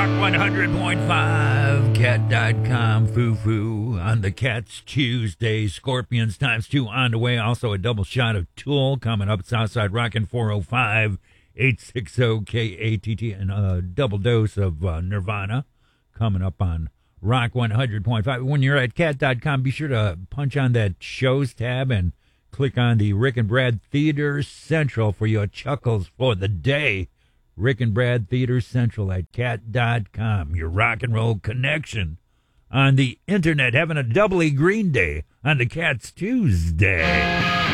Rock 100.5, cat.com, foo-foo on the Cats Tuesday. Scorpions times 2 on the way. Also a double shot of Tool coming up at Southside Rockin' 405-860-KATT. And a double dose of Nirvana coming up on Rock 100.5. When you're at cat.com, be sure to punch on that shows tab and click on the Rick and Brad Theater Central for your chuckles for the day. Rick and Brad Theater Central at cat.com. Your rock and roll connection on the internet, having a doubly green day on the Cats Tuesday.